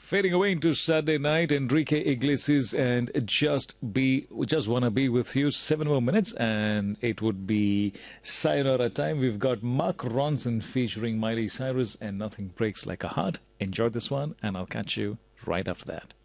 Fading away into Saturday night, Enrique Iglesias and Just Wanna Be With You. 7 more minutes and it would be sayonara time. We've got Mark Ronson featuring Miley Cyrus and Nothing Breaks Like a Heart. Enjoy this one and I'll catch you right after that.